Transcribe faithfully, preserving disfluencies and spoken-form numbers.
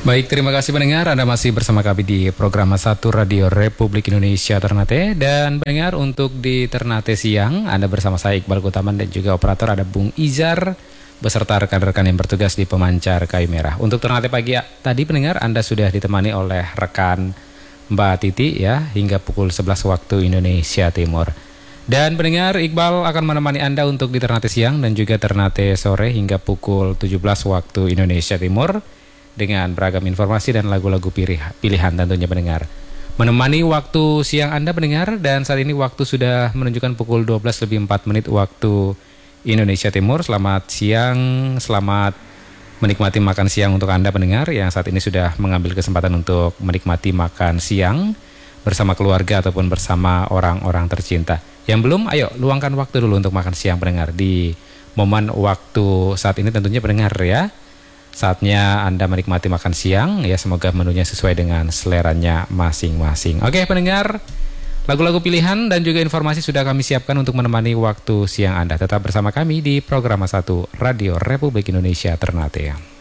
Baik, terima kasih pendengar. Anda masih bersama kami di program satu Radio Republik Indonesia Ternate. Dan pendengar, untuk di Ternate siang, Anda bersama saya Iqbal Kutaman dan juga operator ada Bung Izar beserta rekan-rekan yang bertugas di pemancar kayu merah. Untuk Ternate pagi ya, tadi pendengar Anda sudah ditemani oleh rekan Mbak Titi ya hingga pukul sebelas waktu Indonesia Timur. Dan pendengar, Iqbal akan menemani Anda untuk di Ternate siang dan juga Ternate sore hingga pukul tujuh belas waktu Indonesia Timur dengan beragam informasi dan lagu-lagu pilihan tentunya pendengar. Menemani waktu siang Anda pendengar, dan saat ini waktu sudah menunjukkan pukul dua belas lebih empat menit waktu Indonesia Timur. Selamat siang, selamat menikmati makan siang untuk Anda pendengar yang saat ini sudah mengambil kesempatan untuk menikmati makan siang bersama keluarga ataupun bersama orang-orang tercinta. Yang belum, ayo luangkan waktu dulu untuk makan siang pendengar di momen waktu saat ini tentunya pendengar ya. Saatnya Anda menikmati makan siang ya, semoga menunya sesuai dengan seleranya masing-masing. Oke pendengar, lagu-lagu pilihan dan juga informasi sudah kami siapkan untuk menemani waktu siang Anda. Tetap bersama kami di program satu Radio Republik Indonesia Ternate.